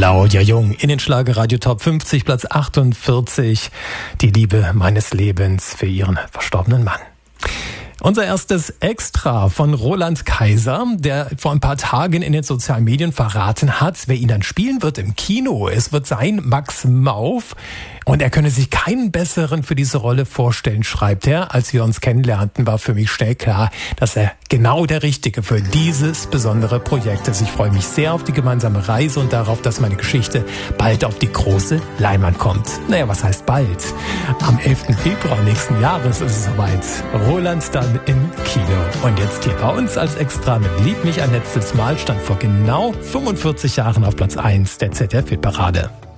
Claudia Jung in den Schlagerradio Top 50, Platz 48. Die Liebe meines Lebens für ihren verstorbenen Mann. Unser erstes Extra von Roland Kaiser, der vor ein paar Tagen in den sozialen Medien verraten hat, wer ihn dann spielen wird im Kino. Es wird sein Max Mauf. Und er könne sich keinen besseren für diese Rolle vorstellen, schreibt er. Als wir uns kennenlernten, war für mich schnell klar, dass er genau der Richtige für dieses besondere Projekt ist. Ich freue mich sehr auf die gemeinsame Reise und darauf, dass meine Geschichte bald auf die große Leinwand kommt. Naja, was heißt bald? Am 11. Februar nächsten Jahres ist es soweit. Roland dann im Kino. Und jetzt hier bei uns als Extra mit Lieb mich ein letztes Mal stand vor genau 45 Jahren auf Platz 1 der ZDF-Hitparade.